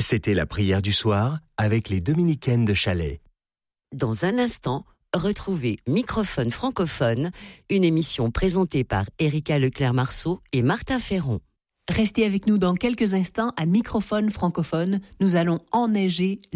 C'était la prière du soir avec les Dominicaines de Chalais. Dans un instant, retrouvez Microphone francophone, une émission présentée par Erika Leclerc-Marceau et Martin Ferron. Restez avec nous dans quelques instants à Microphone francophone. Nous allons enneiger